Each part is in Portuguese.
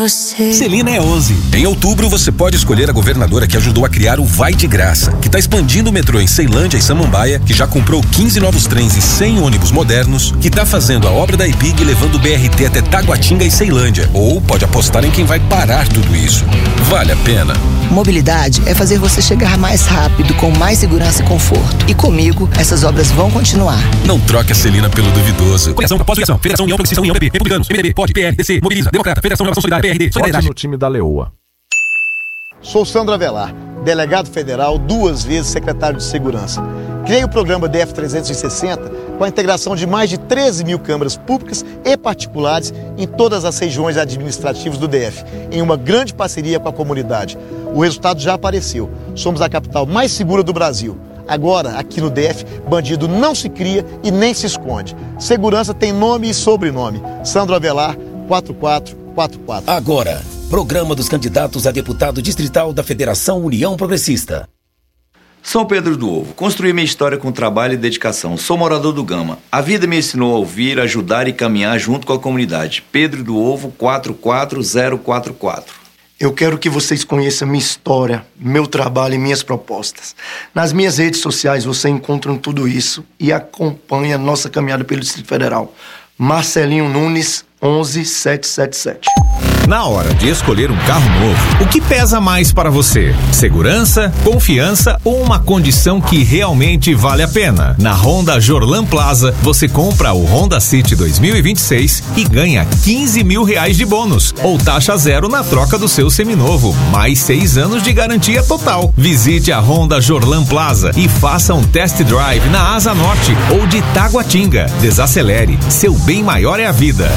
você. Celina é 11. Em outubro você pode escolher a governadora que ajudou a criar o Vai de Graça, que está expandindo o metrô em Ceilândia e Samambaia, que já comprou 15 novos trens e 100 ônibus modernos, que está fazendo a obra da EPIG levando o BRT até Taguatinga e Ceilândia. Ou pode apostar em quem vai parar tudo isso. Vale a pena. Mobilidade é fazer você chegar mais rápido, com mais segurança e conforto. E comigo, essas obras vão continuar. Não troque a Celina pelo duvidoso. Coligação, pós-coligação, Federação, União, Progressista, União, PP, Republicanos, MDB, POD, PL, DC, Mobiliza, Democrata, Federação, Renovação Solidária, PRD, Solidariedade. No time da Leoa. Sou Sandro Avelar, delegado federal, 2 vezes secretário de Segurança. Criei o programa DF360 com a integração de mais de 13 mil câmaras públicas e particulares em todas as regiões administrativas do DF, em uma grande parceria com a comunidade. O resultado já apareceu. Somos a capital mais segura do Brasil. Agora, aqui no DF, bandido não se cria e nem se esconde. Segurança tem nome e sobrenome. Sandro Avelar, 4444. Agora, programa dos candidatos a deputado distrital da Federação União Progressista. São Pedro do Ovo. Construí minha história com trabalho e dedicação. Sou morador do Gama. A vida me ensinou a ouvir, ajudar e caminhar junto com a comunidade. Pedro do Ovo, 44044. Eu quero que vocês conheçam minha história, meu trabalho e minhas propostas. Nas minhas redes sociais você encontra tudo isso e acompanha a nossa caminhada pelo Distrito Federal. Marcelinho Nunes, 11777. Na hora de escolher um carro novo, o que pesa mais para você? Segurança, confiança ou uma condição que realmente vale a pena? Na Honda Jorlan Plaza, você compra o Honda City 2026 e ganha R$15 mil de bônus ou taxa zero na troca do seu seminovo, mais 6 anos de garantia total. Visite a Honda Jorlan Plaza e faça um test drive na Asa Norte ou de Taguatinga. Desacelere, seu bem maior é a vida.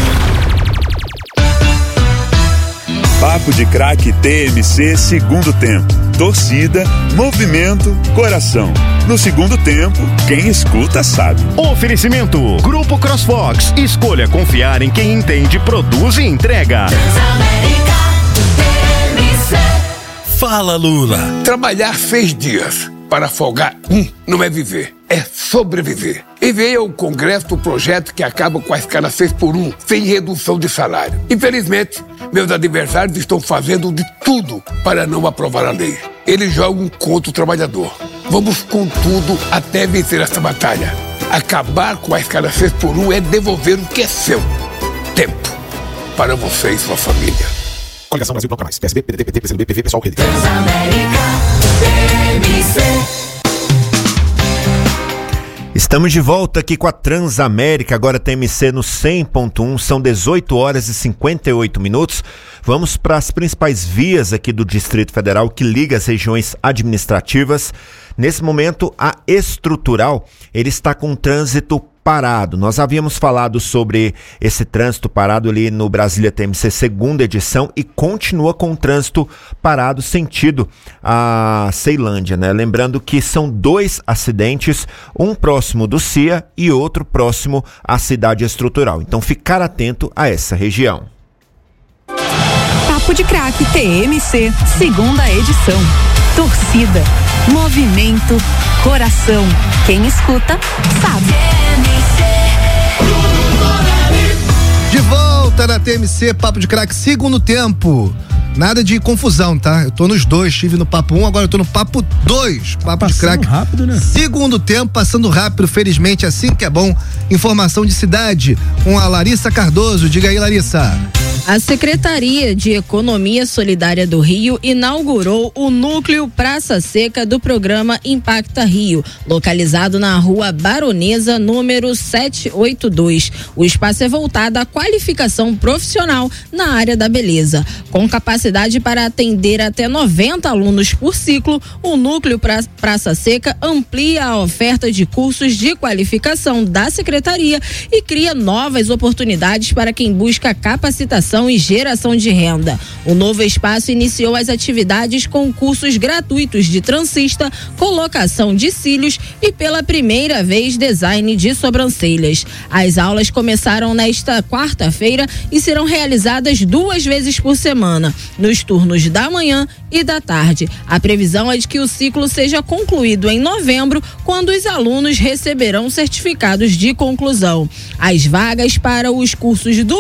Papo de Craque TMC segundo tempo. Torcida, movimento, coração. No segundo tempo, quem escuta sabe. Oferecimento: Grupo CrossFox. Escolha confiar em quem entende, produz e entrega. Fala, Lula. Trabalhar 6 dias para folgar não é viver, é sobreviver. Enviei ao Congresso o projeto que acaba com a escala 6x1, sem redução de salário. Infelizmente, meus adversários estão fazendo de tudo para não aprovar a lei. Eles jogam contra o trabalhador. Vamos com tudo até vencer essa batalha. Acabar com a escala 6x1 é devolver o que é seu. Tempo. Para você e sua família. Coligação Brasil Bloco Mais. PSB, PDT, PT, PCdoB, PV, PSOL, Rede. Estamos de volta aqui com a Transamérica, agora TMC no 100.1, são 18 horas e 58 minutos. Vamos para as principais vias aqui do Distrito Federal que liga as regiões administrativas. Nesse momento, a estrutural, ele está com trânsito parado. Nós havíamos falado sobre esse trânsito parado ali no Brasília TMC segunda edição e continua com trânsito parado sentido a Ceilândia, né? Lembrando que são 2 acidentes, um próximo do CIA e outro próximo à cidade estrutural. Então ficar atento a essa região. Papo de Craque TMC, segunda edição. Torcida, movimento, coração. Quem escuta, sabe. De volta na TMC, Papo de Craque, segundo tempo. Nada de confusão, tá? Eu tô nos 2, estive no Papo 1, agora eu tô no Papo 2. Papo de Craque. Rápido, né? Segundo tempo, passando rápido, felizmente, assim que é bom. Informação de cidade com a Larissa Cardoso. Diga aí, Larissa. A Secretaria de Economia Solidária do Rio inaugurou o núcleo Praça Seca do programa Impacta Rio, localizado na Rua Baronesa, número 782. O espaço é voltado à qualificação profissional na área da beleza. Com capacidade para atender até 90 alunos por ciclo, o núcleo Praça Seca amplia a oferta de cursos de qualificação da Secretaria e cria novas oportunidades para quem busca capacitação e geração de renda. O novo espaço iniciou as atividades com cursos gratuitos de transista, colocação de cílios e pela primeira vez design de sobrancelhas. As aulas começaram nesta quarta-feira e serão realizadas 2 vezes por semana, nos turnos da manhã e da tarde. A previsão é de que o ciclo seja concluído em novembro, quando os alunos receberão certificados de conclusão. As vagas para os cursos do